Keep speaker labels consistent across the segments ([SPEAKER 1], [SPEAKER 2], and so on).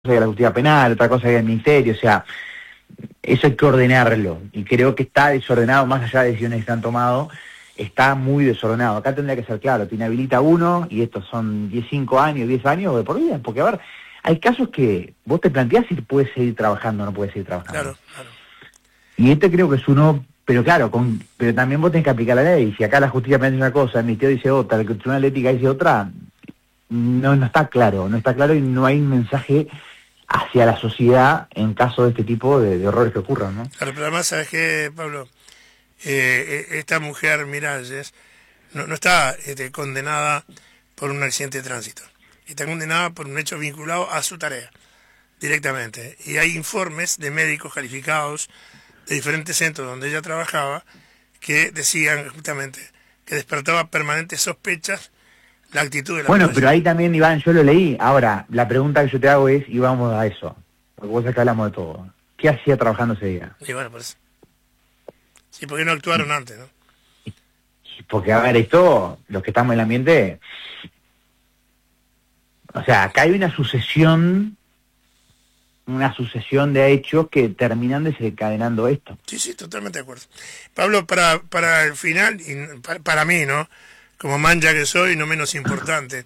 [SPEAKER 1] cosa es la justicia penal, otra cosa es el ministerio, o sea, eso hay que ordenarlo, y creo que está desordenado, más allá de decisiones que se han tomado, está muy desordenado. Acá tendría que ser claro, te inhabilita uno, y estos son 10 años de por vida, porque a ver, hay casos que vos te planteás si puedes seguir trabajando o no puedes seguir trabajando.
[SPEAKER 2] Claro, claro.
[SPEAKER 1] Y este creo que es uno, pero claro, pero también vos tenés que aplicar la ley. Si acá la justicia penal dice una cosa, el ministerio dice otra, el Tribunal de Ética dice otra, no está claro, y no hay un mensaje hacia la sociedad en caso de este tipo de errores que ocurran, ¿no?
[SPEAKER 2] Claro, pero además, ¿sabes qué, Pablo? Esta mujer, Miralles, no está condenada por un accidente de tránsito. Está condenada por un hecho vinculado a su tarea, directamente. Y hay informes de médicos calificados de diferentes centros donde ella trabajaba que decían justamente que despertaba permanentes sospechas la actitud de la
[SPEAKER 1] Bueno,
[SPEAKER 2] mujer.
[SPEAKER 1] pero ahí también, Iván, yo lo leí. Ahora, la pregunta que yo te hago es, y vamos a eso, porque vos sabés que hablamos de todo. ¿Qué hacía trabajando ese día?
[SPEAKER 2] Y bueno, por eso. Sí, porque no actuaron antes, ¿no?
[SPEAKER 1] Porque, a ver, esto, los que estamos en el ambiente, o sea, acá hay una sucesión de hechos que terminan desencadenando esto.
[SPEAKER 2] Sí, sí, totalmente de acuerdo. Pablo, para el final, y para mí, ¿no? Como manja que soy, no menos importante,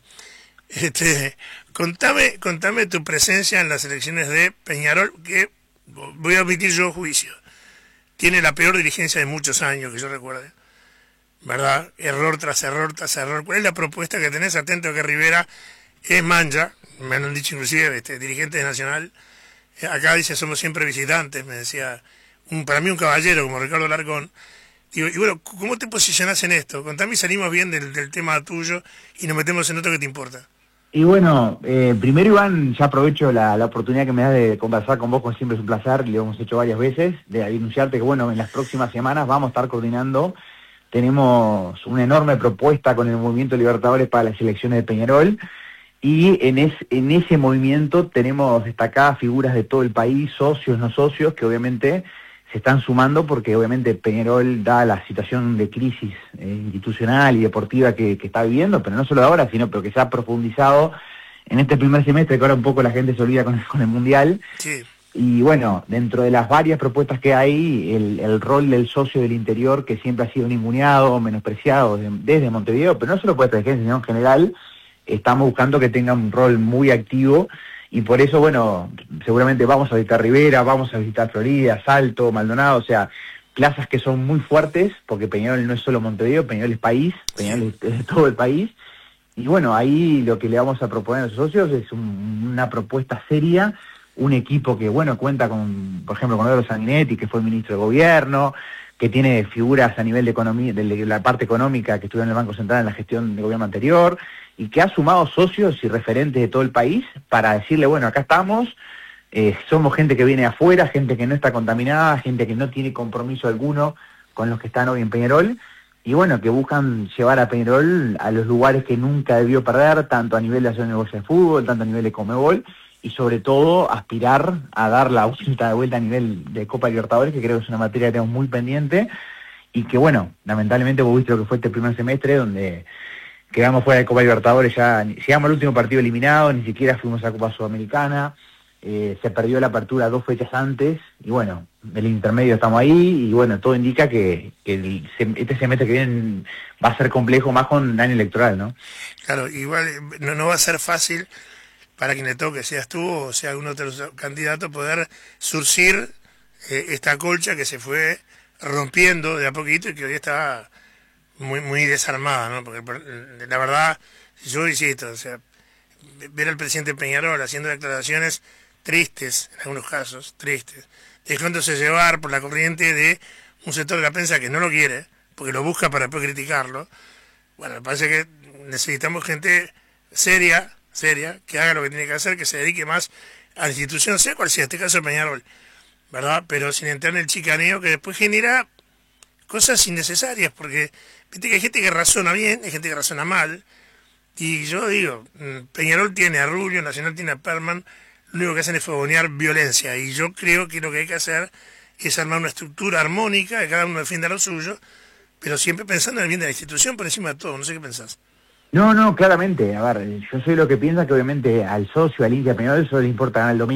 [SPEAKER 2] contame tu presencia en las elecciones de Peñarol, que voy a omitir yo juicio. Tiene la peor dirigencia de muchos años, que yo recuerde, ¿verdad? Error tras error tras error. ¿Cuál es la propuesta que tenés? Atento a que Rivera es manja, me lo han dicho inclusive dirigentes de Nacional. Acá dice, somos siempre visitantes, me decía, para mí un caballero como Ricardo Larcón. Digo, y bueno, ¿cómo te posicionás en esto? Contame y salimos bien del tema tuyo y nos metemos en otro que te importa.
[SPEAKER 1] Y bueno, primero, Iván, ya aprovecho la oportunidad que me das de conversar con vos, como siempre es un placer, lo hemos hecho varias veces, de anunciarte que bueno, en las próximas semanas vamos a estar coordinando, tenemos una enorme propuesta con el Movimiento Libertadores para las elecciones de Peñarol, y en ese movimiento tenemos destacadas figuras de todo el país, socios, no socios, que obviamente se están sumando porque obviamente Peñarol da la situación de crisis institucional y deportiva que está viviendo, pero no solo ahora, sino pero que se ha profundizado en este primer semestre, que ahora un poco la gente se olvida con el Mundial.
[SPEAKER 2] Sí.
[SPEAKER 1] Y bueno, dentro de las varias propuestas que hay, el rol del socio del interior, que siempre ha sido ninguneado, menospreciado desde Montevideo, pero no solo por esta agencia, sino en general, estamos buscando que tenga un rol muy activo. Y por eso, bueno, seguramente vamos a visitar Rivera, vamos a visitar Florida, Salto, Maldonado, o sea, plazas que son muy fuertes, porque Peñarol no es solo Montevideo, Peñarol es país, Peñarol es de todo el país. Y bueno, ahí lo que le vamos a proponer a los socios es una propuesta seria, un equipo que, bueno, cuenta con, por ejemplo, con Eduardo Sanguinetti, que fue ministro de Gobierno, que tiene figuras a nivel de economía, de la parte económica, que estuvo en el Banco Central en la gestión de gobierno anterior, y que ha sumado socios y referentes de todo el país para decirle, bueno, acá estamos, somos gente que viene de afuera, gente que no está contaminada, gente que no tiene compromiso alguno con los que están hoy en Peñarol, y bueno, que buscan llevar a Peñarol a los lugares que nunca debió perder, tanto a nivel de Asociación de Negocios de Fútbol, tanto a nivel de Conmebol, y sobre todo aspirar a dar la última vuelta a nivel de Copa Libertadores, que creo que es una materia que tenemos muy pendiente, y que bueno, lamentablemente vos viste lo que fue este primer semestre, donde quedamos fuera de Copa Libertadores, ya llegamos al último partido eliminado, ni siquiera fuimos a Copa Sudamericana, se perdió la apertura 2 fechas antes, y bueno, el intermedio estamos ahí, y bueno, todo indica que este semestre que viene va a ser complejo, más con el año electoral, ¿no?
[SPEAKER 2] Claro, igual no va a ser fácil para quien le toque, seas tú o sea alguno de los candidatos, poder surcir esta colcha que se fue rompiendo de a poquito y que hoy está muy desarmada, ¿no? Porque la verdad, yo insisto, o sea, ver al presidente Peñarol haciendo declaraciones tristes, en algunos casos, tristes, dejándose llevar por la corriente de un sector de la prensa que no lo quiere, porque lo busca para después criticarlo. Bueno, me parece que necesitamos gente seria, que haga lo que tiene que hacer, que se dedique más a la institución, sea cual sea, este caso de Peñarol, ¿verdad? Pero sin entrar en el chicaneo que después genera cosas innecesarias, porque viste que hay gente que razona bien, hay gente que razona mal, y yo digo, Peñarol tiene a Rubio, Nacional tiene a Perman, lo único que hacen es fogonear violencia, y yo creo que lo que hay que hacer es armar una estructura armónica, que cada uno defienda lo suyo, pero siempre pensando en el bien de la institución por encima de todo, no sé qué pensás.
[SPEAKER 1] No, no, claramente. A ver, yo soy lo que piensa que obviamente al socio, al hincha de Peñarol, eso le importa ganar el domingo.